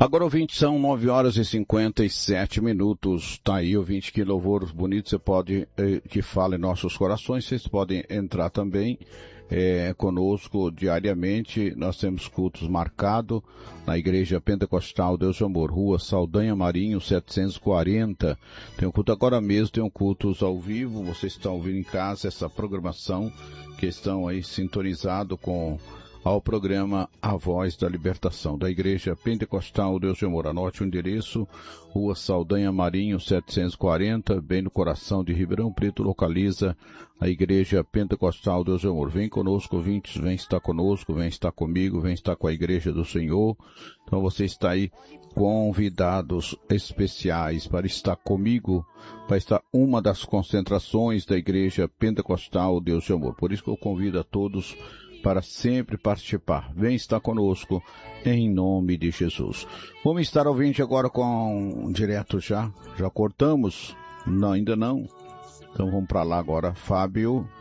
Agora, ouvinte, são 9 horas e 57 minutos. Tá aí, ouvinte, que louvor bonito. Você pode, que fala em nossos corações. Vocês podem entrar também conosco diariamente. Nós temos cultos marcados na Igreja Pentecostal Deus de Amor, Rua Saldanha Marinho, 740. Tem um culto agora mesmo, tem um cultos ao vivo. Vocês estão ouvindo em casa essa programação, que estão aí sintonizados com ao programa A Voz da Libertação, da Igreja Pentecostal Deus de Amor. Anote o endereço, Rua Saldanha Marinho, 740, bem no coração de Ribeirão Preto, localiza a Igreja Pentecostal Deus de Amor. Vem conosco, ouvintes, vem estar conosco, vem estar comigo, vem estar com a Igreja do Senhor. Então você está aí convidados especiais para estar comigo, para estar uma das concentrações da Igreja Pentecostal Deus de Amor. Por isso que eu convido a todos para sempre participar. Vem estar conosco, em nome de Jesus. Vamos estar ouvindo agora com direto já cortamos? Não, ainda não. Então vamos para lá agora. Fábio,